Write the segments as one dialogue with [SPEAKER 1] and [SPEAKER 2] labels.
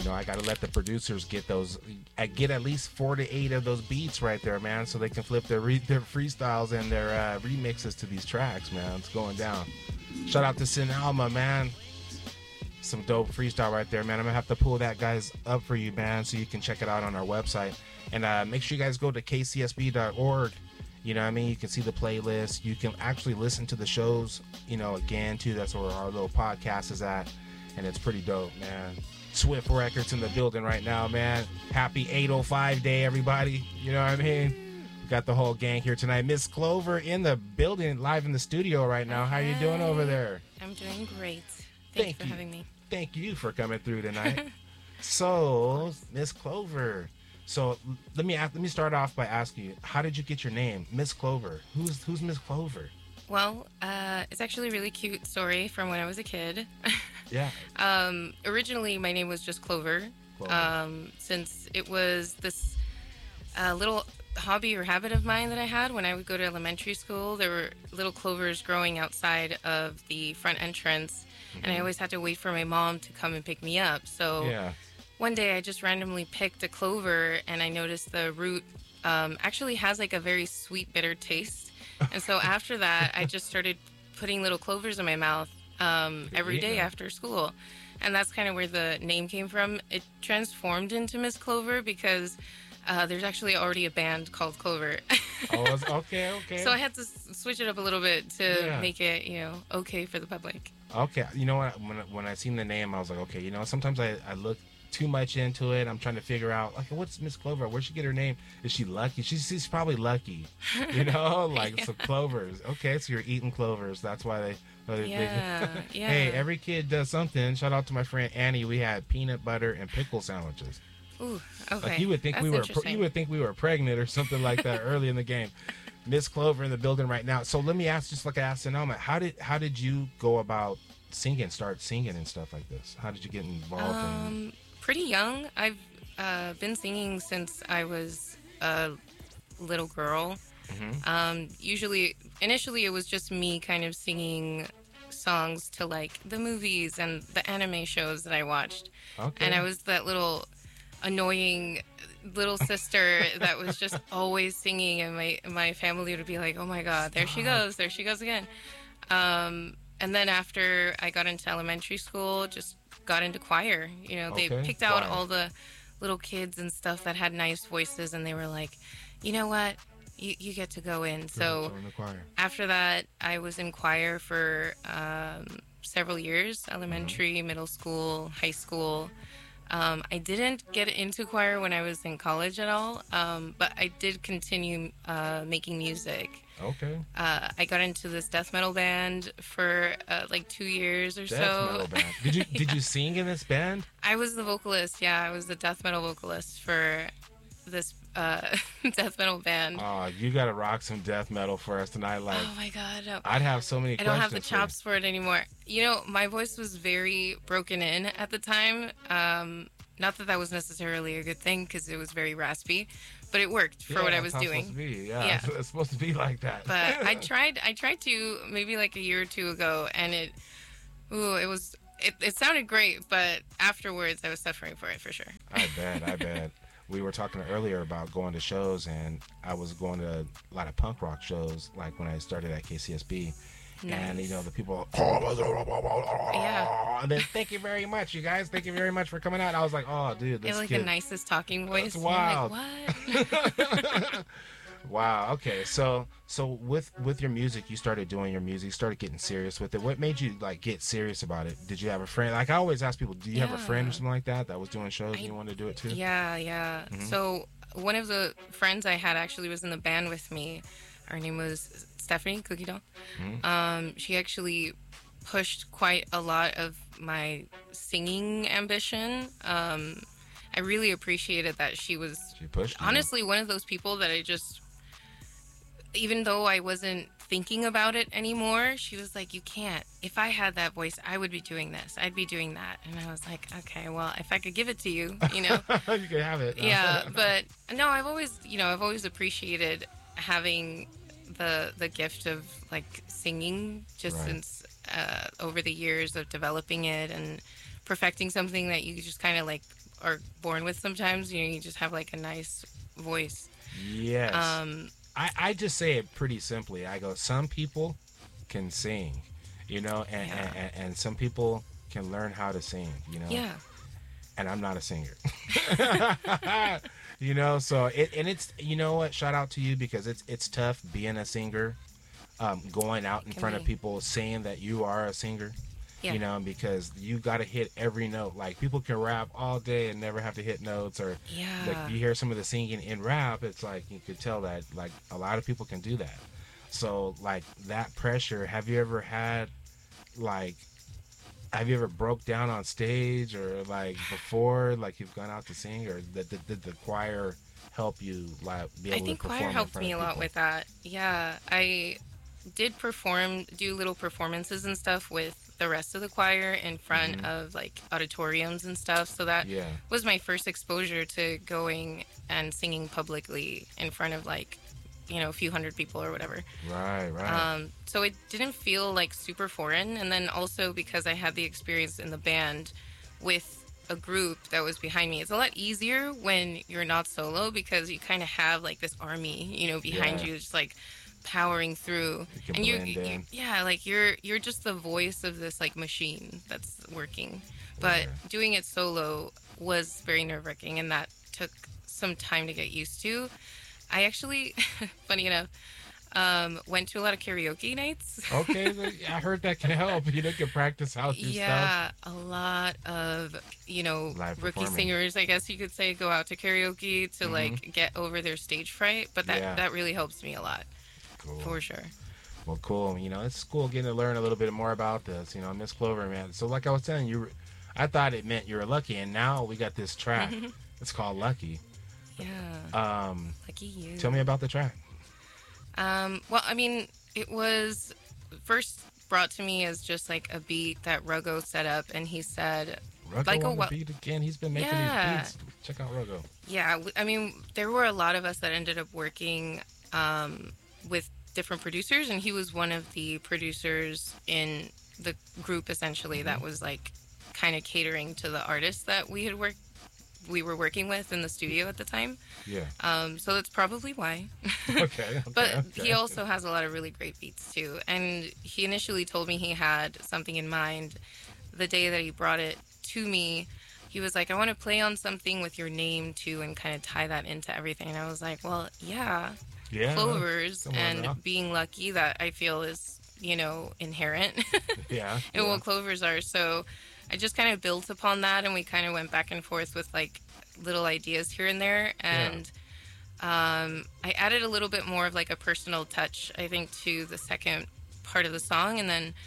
[SPEAKER 1] know, I got to let the producers get those, get at least 4 to 8 of those beats right there, man, so they can flip their freestyles and their remixes to these tracks, man. It's going down. Shout out to Sin Alma, man. Some dope freestyle right there, man. I'm gonna have to pull that guys up for you, man, so you can check it out on our website. And make sure you guys go to kcsb.org. You know what I mean? You can see the playlist. You can actually listen to the shows, you know, again, too. That's where our little podcast is at. And it's pretty dope, man. Swift Records in the building right now, man. Happy 805 day, everybody. You know what I mean? We got the whole gang here tonight. Miss Clover in the building, live in the studio right now. How you doing over there?
[SPEAKER 2] I'm doing great. Thank you for having me.
[SPEAKER 1] Thank you for coming through tonight. So, Miss Clover. So let me start off by asking you, how did you get your name, Miss Clover? Who's Miss Clover?
[SPEAKER 2] Well, it's actually a really cute story from when I was a kid.
[SPEAKER 1] Yeah.
[SPEAKER 2] Originally, my name was just Clover. Since it was this little hobby or habit of mine that I had when I would go to elementary school. There were little clovers growing outside of the front entrance, and I always had to wait for my mom to come and pick me up. So one day I just randomly picked a clover, and I noticed the root actually has like a very sweet, bitter taste. And so after that, I just started putting little clovers in my mouth every day after school. And that's kind of where the name came from. It transformed into Miss Clover because there's actually already a band called Clover.
[SPEAKER 1] Oh, okay.
[SPEAKER 2] So I had to switch it up a little bit to make it, you know, okay for the public.
[SPEAKER 1] Okay. You know what? When I seen the name, I was like, okay, you know, sometimes I look too much into it. I'm trying to figure out, like, what's Miss Clover? Where'd she get her name? Is she lucky? She's probably lucky, you know, like some clovers. Okay, so you're eating clovers. That's why they Hey, every kid does something. Shout out to my friend Annie. We had peanut butter and pickle sandwiches.
[SPEAKER 2] Ooh, okay.
[SPEAKER 1] Like you would think we were pregnant or something like that early in the game. Miss Clover in the building right now. So let me ask, just like I asked Sonoma, how did you go about start singing and stuff like this? How did you get involved?
[SPEAKER 2] Pretty young. I've been singing since I was a little girl. Initially it was just me kind of singing songs to like the movies and the anime shows that I watched. Okay. And I was that little annoying little sister that was just always singing, and my family would be like, oh my god, there she goes again. And then after I got into elementary school, just got into choir. You know, they picked out all the little kids and stuff that had nice voices, and they were like, you know what, you get to go in. So after that, I was in choir for several years, elementary, middle school, high school. I didn't get into choir when I was in college at all, but I did continue making music.
[SPEAKER 1] Okay.
[SPEAKER 2] I got into this death metal band for like 2 years or so.
[SPEAKER 1] Death metal band. Did you sing in this band?
[SPEAKER 2] I was the vocalist. Yeah, I was the death metal vocalist for this death metal band.
[SPEAKER 1] Oh, you gotta rock some death metal for us tonight. Like,
[SPEAKER 2] oh my god, no.
[SPEAKER 1] I'd have so many questions.
[SPEAKER 2] I don't have the chops for it anymore. You know, my voice was very broken in at the time. Not that was necessarily a good thing because it was very raspy, but it worked for what I was doing.
[SPEAKER 1] It's supposed to be. Yeah. It's supposed to be like that.
[SPEAKER 2] But I tried to maybe like a year or two ago, and it sounded great, but afterwards I was suffering for it for sure.
[SPEAKER 1] I bet. We were talking earlier about going to shows, and I was going to a lot of punk rock shows, like when I started at KCSB. Nice. And, you know, the people, and then, thank you very much, you guys. Thank you very much for coming out. I was like, oh, dude, this
[SPEAKER 2] like
[SPEAKER 1] kid,
[SPEAKER 2] the nicest talking voice.
[SPEAKER 1] That's wild.
[SPEAKER 2] Like, what?
[SPEAKER 1] Wow. Okay. So with your music, you started doing your music, started getting serious with it. What made you like get serious about it? Did you have a friend? Like I always ask people, do you have a friend or something like that was doing shows and you wanted to do it too?
[SPEAKER 2] Yeah. Mm-hmm. So one of the friends I had actually was in the band with me. Her name was Stephanie Cookie Doll. Mm-hmm. She actually pushed quite a lot of my singing ambition. I really appreciated that she pushed honestly one of those people that I just, even though I wasn't thinking about it anymore, she was like, you can't. If I had that voice, I would be doing this. I'd be doing that. And I was like, okay, well, if I could give it to you, you know.
[SPEAKER 1] You could have it.
[SPEAKER 2] Yeah, but no, I've always appreciated having the gift of like singing just since over the years of developing it and perfecting something that you just kind of like are born with sometimes. You know, you just have like a nice voice.
[SPEAKER 1] Yes. I just say it pretty simply. I go, some people can sing, you know, and some people can learn how to sing, you know.
[SPEAKER 2] Yeah.
[SPEAKER 1] And I'm not a singer. You know, so it's, you know what, shout out to you, because it's tough being a singer, going out in front of people saying that you are a singer. Yeah. You know, because you got to hit every note. Like, people can rap all day and never have to hit notes, or like you hear some of the singing in rap, it's like you could tell that like a lot of people can do that. So like that pressure, have you ever broke down on stage, or like before, like you've gone out to sing, or did the choir help you like be able to perform? I think
[SPEAKER 2] choir helped me a lot with that. Yeah, I did do little performances and stuff with the rest of the choir in front of like auditoriums and stuff. So that was my first exposure to going and singing publicly in front of like, you know, a few hundred people or whatever.
[SPEAKER 1] Right.
[SPEAKER 2] So it didn't feel like super foreign. And then also because I had the experience in the band with a group that was behind me, it's a lot easier when you're not solo, because you kind of have like this army, you know, behind you, just like powering through, and you're just the voice of this like machine that's working. But doing it solo was very nerve-wracking, and that took some time to get used to. I actually, funny enough, went to a lot of karaoke nights.
[SPEAKER 1] Okay, I heard that can help. You know, can practice out your stuff.
[SPEAKER 2] Yeah, a lot of, you know, rookie singers, I guess you could say, go out to karaoke to like get over their stage fright. But that really helps me a lot. Cool. For sure.
[SPEAKER 1] Well, cool. You know, it's cool getting to learn a little bit more about this. You know, Miss Clover, man. So, like I was telling you, I thought it meant you were lucky, and now we got this track. It's called Lucky.
[SPEAKER 2] Yeah. Lucky you.
[SPEAKER 1] Tell me about the track.
[SPEAKER 2] Well, I mean, it was first brought to me as just like a beat that Ruggo set up, and he said,
[SPEAKER 1] Ruggo like on the beat again. He's been making these beats. Check out Ruggo.
[SPEAKER 2] Yeah, I mean, there were a lot of us that ended up working with different producers, and he was one of the producers in the group essentially that was like kind of catering to the artists that we were working with in the studio at the time.
[SPEAKER 1] Yeah.
[SPEAKER 2] So that's probably why.
[SPEAKER 1] Okay.
[SPEAKER 2] But he also has a lot of really great beats too. And he initially told me he had something in mind. The day that he brought it to me, he was like, I want to play on something with your name too, and kind of tie that into everything. And I was like, well, yeah. Clovers and being lucky, that I feel is, you know, inherent in what clovers are. So I just kind of built upon that, and we kind of went back and forth with like little ideas here and there. And I added a little bit more of like a personal touch, I think, to the second part of the song. And then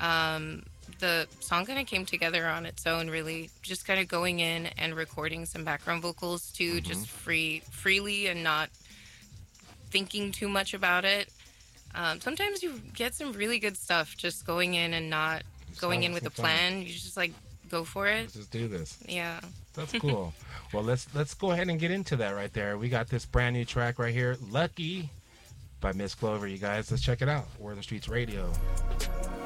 [SPEAKER 2] the song kind of came together on its own, really just kind of going in and recording some background vocals too, just freely and not thinking too much about it. Sometimes you get some really good stuff just going in and not going in with a plan. You just like go for it.
[SPEAKER 1] Let's just do this.
[SPEAKER 2] Yeah.
[SPEAKER 1] That's cool. Well, let's go ahead and get into that right there. We got this brand new track right here, Lucky by Miss Clover. You guys, let's check it out. Word on the Streets Radio.